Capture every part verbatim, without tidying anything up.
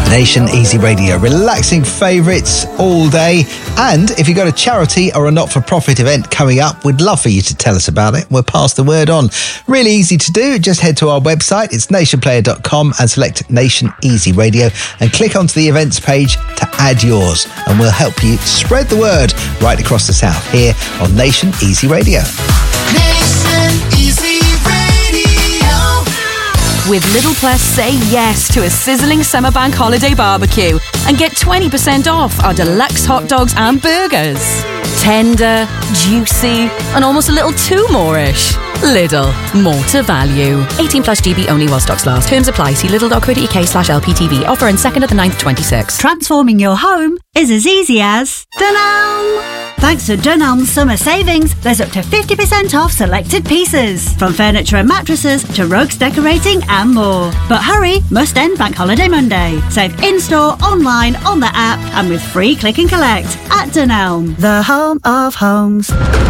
Nation Easy Radio, relaxing favourites all day. And if you've got a charity or a not-for-profit event coming up, we'd love for you to tell us about it. We'll pass the word on. Really easy to do. Just head to our website. It's nation player dot com and select Nation Easy Radio and click onto the events page to add yours. And we'll help you spread the word right across the South here on Nation Easy Radio. Nation Easy Radio. With Little Plus, say yes to a sizzling summer bank holiday barbecue and get twenty percent off our deluxe hot dogs and burgers. Tender, juicy, and almost a little too more-ish. Lidl, more to value. eighteen plus G B only while stocks last. Terms apply. See lidl dot co dot uk slash L P T V. Offer in second of the ninth twenty-six. Transforming your home is as easy as Dunelm. Thanks to Dunelm's summer savings, there's up to fifty percent off selected pieces. From furniture and mattresses to rugs, decorating and more. But hurry, must end Bank Holiday Monday. Save in-store, online, on the app and with free click and collect at Dunelm, the home of homes.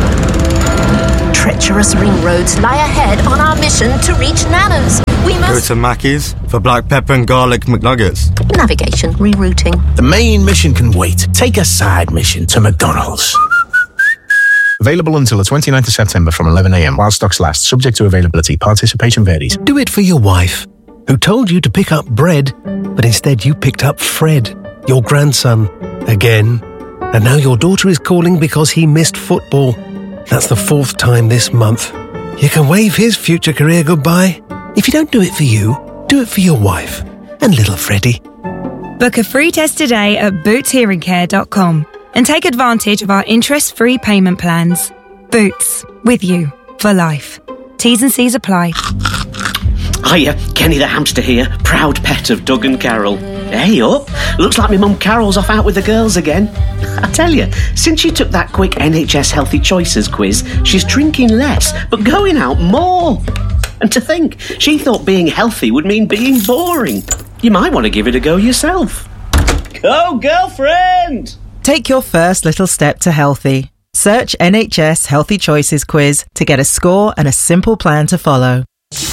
Treacherous ring roads lie ahead on our mission to reach Nana's. We Go must... to Mackey's for black pepper and garlic McNuggets. Navigation, rerouting. The main mission can wait. Take a side mission to McDonald's. Available until the twenty-ninth of September from eleven a m while stocks last, subject to availability. Participation varies. Do it for your wife, who told you to pick up bread, but instead you picked up Fred, your grandson, again. And now your daughter is calling because he missed football. That's the fourth time this month. You can wave his future career goodbye. If you don't do it for you, do it for your wife and little Freddie. Book a free test today at boots hearing care dot com and take advantage of our interest-free payment plans. Boots, with you for life. T's and C's apply. Hiya, Kenny the hamster here, proud pet of Doug and Carol. Hey up, looks like my mum Carol's off out with the girls again. I tell you, since she took that quick N H S Healthy Choices quiz, she's drinking less, but going out more. And to think, she thought being healthy would mean being boring. You might want to give it a go yourself. Go, girlfriend! Take your first little step to healthy. Search N H S Healthy Choices quiz to get a score and a simple plan to follow.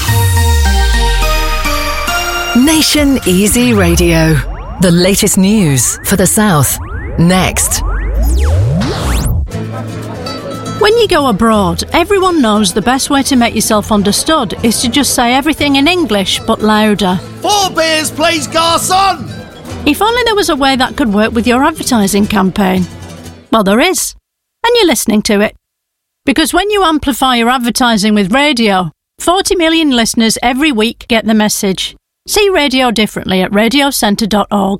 Nation Easy Radio. The latest news for the South. Next. When you go abroad, everyone knows the best way to make yourself understood is to just say everything in English, but louder. Four beers, please, garçon! If only there was a way that could work with your advertising campaign. Well, there is. And you're listening to it. Because when you amplify your advertising with radio, forty million listeners every week get the message. See radio differently at radio centre dot org.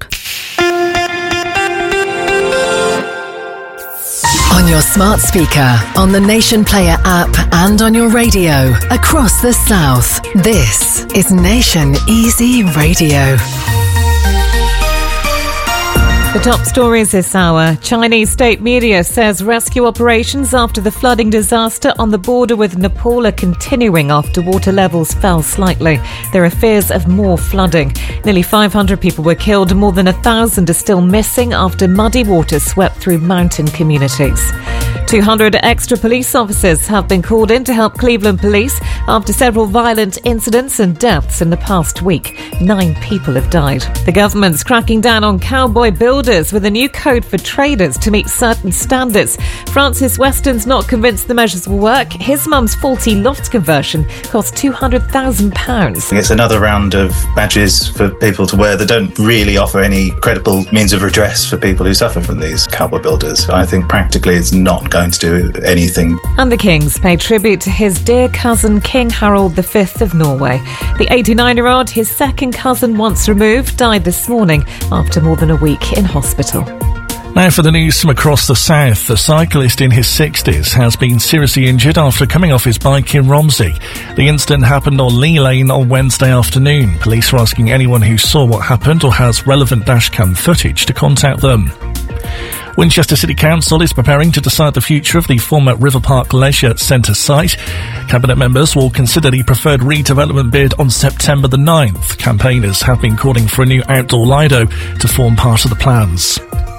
On your smart speaker, on the Nation Player app and on your radio across the South. This is Nation Easy Radio. The top stories this hour. Chinese state media says rescue operations after the flooding disaster on the border with Nepal are continuing after water levels fell slightly. There are fears of more flooding. Nearly five hundred people were killed. More than one thousand are still missing after muddy water swept through mountain communities. two hundred extra police officers have been called in to help Cleveland police after several violent incidents and deaths in the past week. Nine people have died. The government's cracking down on cowboy builders with a new code for traders to meet certain standards. Francis Weston's not convinced the measures will work. His mum's faulty loft conversion cost two hundred thousand pounds. It's another round of badges for people to wear that don't really offer any credible means of redress for people who suffer from these cowboy builders. I think practically it's not going to do anything. And the Kings pay tribute to his dear cousin King Harold the Fifth of Norway. The eighty-nine-year-old, his second cousin once removed, died this morning after more than a week in hospital. Now for the news from across the south. The cyclist in his sixties has been seriously injured after coming off his bike in Romsey. The incident happened on Lee Lane on Wednesday afternoon. Police are asking anyone who saw what happened or has relevant dashcam footage to contact them. Winchester City Council is preparing to decide the future of the former River Park Leisure Centre site. Cabinet members will consider the preferred redevelopment bid on September the ninth. Campaigners have been calling for a new outdoor Lido to form part of the plans.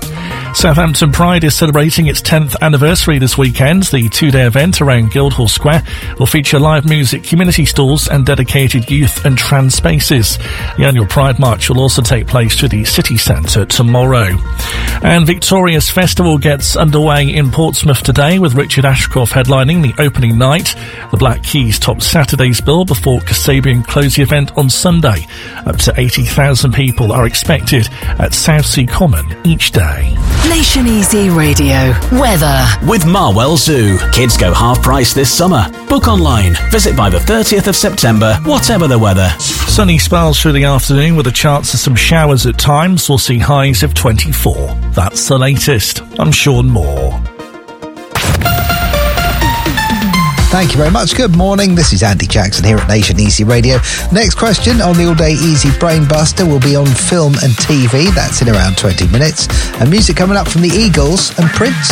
Southampton Pride is celebrating its tenth anniversary this weekend. The two-day event around Guildhall Square will feature live music, community stalls and dedicated youth and trans spaces. The annual Pride March will also take place through the city centre tomorrow. And Victoria's Festival gets underway in Portsmouth today, with Richard Ashcroft headlining the opening night. The Black Keys top Saturday's bill before Kasabian close the event on Sunday. Up to eighty thousand people are expected at Southsea Common each day. Nation Easy Radio. Weather. With Marwell Zoo. Kids go half price this summer. Book online. Visit by the thirtieth of September, whatever the weather. Sunny spells through the afternoon with a chance of some showers at times. We'll see highs of twenty-four. That's the latest. I'm Sean Moore. Thank you very much. Good morning. This is Andy Jackson here at Nation Easy Radio. Next question on the All Day Easy Brain Buster will be on film and T V. That's in around twenty minutes. And music coming up from the Eagles and Prince.